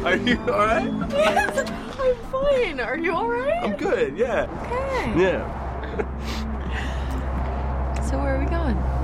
Are you alright? Yes, I'm fine. Are you alright? I'm good, yeah. Okay. Yeah. So where are we going?